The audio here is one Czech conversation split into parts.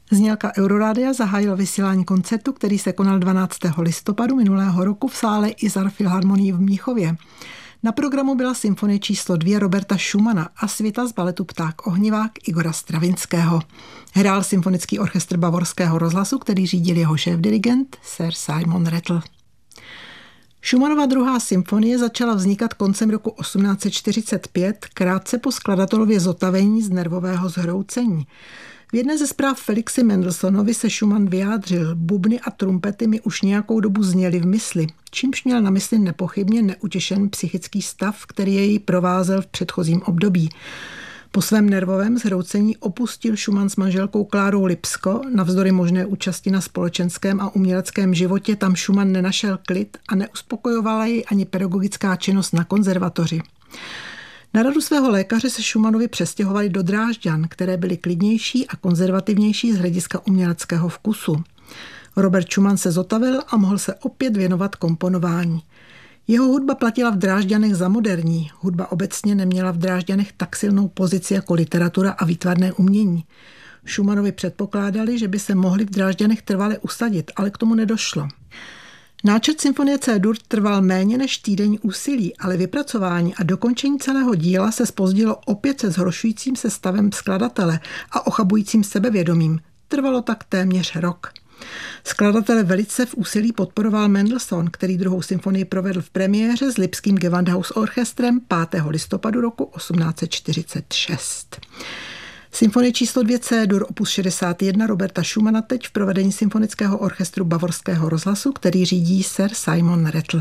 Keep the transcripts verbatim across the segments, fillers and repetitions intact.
Znělka Eurorádia zahájila vysílání koncertu, který se konal dvanáctého listopadu minulého roku v sále Izar Filharmonie v Mnichově. Na programu byla symfonie číslo dvě Roberta Schumana a Svita z baletu Pták ohnivák Igora Stravinského. Hrál symfonický orchestr Bavorského rozhlasu, který řídil jeho šéfdirigent Sir Simon Rattle. Schumannova druhá symfonie začala vznikat koncem roku osmnáct set čtyřicet pět, krátce po skladatelově zotavení z nervového zhroucení. V jedné ze zpráv Felixi Mendelssohnovi se Schumann vyjádřil: bubny a trumpety mi už nějakou dobu zněly v mysli, čímž měl na mysli nepochybně neutěšený psychický stav, který jej provázel v předchozím období. Po svém nervovém zhroucení opustil Schumann s manželkou Klárou Lipsko. Navzdory možné účasti na společenském a uměleckém životě tam Schumann nenašel klid a neuspokojovala jej ani pedagogická činnost na konzervatoři. Na radu svého lékaře se Schumannovi přestěhovali do Drážďan, které byly klidnější a konzervativnější z hlediska uměleckého vkusu. Robert Schumann se zotavil a mohl se opět věnovat komponování. Jeho hudba platila v Drážďanech za moderní. Hudba obecně neměla v Drážďanech tak silnou pozici jako literatura a výtvarné umění. Schumannovi předpokládali, že by se mohli v Drážďanech trvale usadit, ale k tomu nedošlo. Náčrt symfonie C-dur trval méně než týden úsilí, ale vypracování a dokončení celého díla se zpozdilo opět se zhoršujícím se stavem skladatele a ochabujícím sebevědomím. Trvalo tak téměř rok. Skladatele velice v úsilí podporoval Mendelssohn, který druhou symfonii provedl v premiéře s Lipským Gewandhaus orchestrem pátého listopadu roku osmnáct set čtyřicet šest. Symfonie číslo dvě C-dur opus šedesát jedna Roberta Schumana teď v provedení symfonického orchestru Bavorského rozhlasu, který řídí Sir Simon Rattle.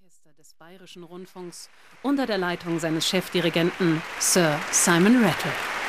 Unter der Leitung seines Chefdirigenten Sir Simon Rattle.